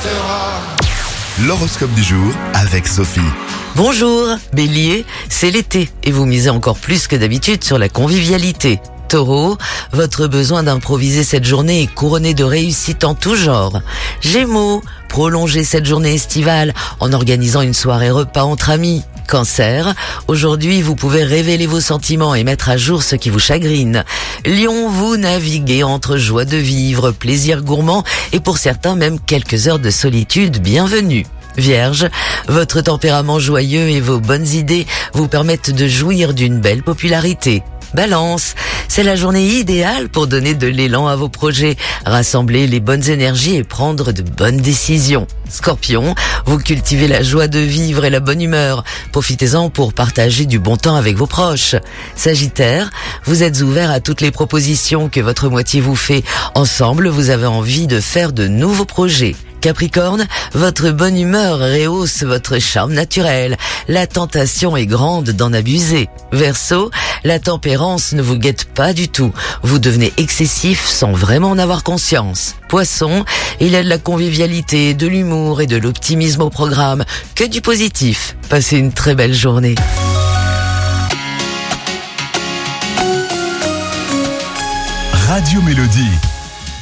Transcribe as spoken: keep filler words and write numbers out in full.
L'horoscope du jour avec Sophie. Bonjour, Bélier, c'est l'été et vous misez encore plus que d'habitude sur la convivialité. Taureau, votre besoin d'improviser cette journée est couronné de réussite en tout genre. Gémeaux, prolongez cette journée estivale en organisant une soirée repas entre amis. Cancer, aujourd'hui vous pouvez révéler vos sentiments et mettre à jour ce qui vous chagrine. Lion, vous naviguez entre joie de vivre, plaisir gourmand et pour certains même quelques heures de solitude bienvenue. Vierge, votre tempérament joyeux et vos bonnes idées vous permettent de jouir d'une belle popularité. Balance, c'est la journée idéale pour donner de l'élan à vos projets, rassembler les bonnes énergies et prendre de bonnes décisions. Scorpion, vous cultivez la joie de vivre et la bonne humeur. Profitez-en pour partager du bon temps avec vos proches. Sagittaire, vous êtes ouvert à toutes les propositions que votre moitié vous fait. Ensemble, vous avez envie de faire de nouveaux projets. Capricorne, votre bonne humeur rehausse votre charme naturel. La tentation est grande d'en abuser. Verseau, la tempérance ne vous guette pas du tout. Vous devenez excessif sans vraiment en avoir conscience. Poisson, il y a de la convivialité, de l'humour et de l'optimisme au programme. Que du positif. Passez une très belle journée. Radio Mélodie.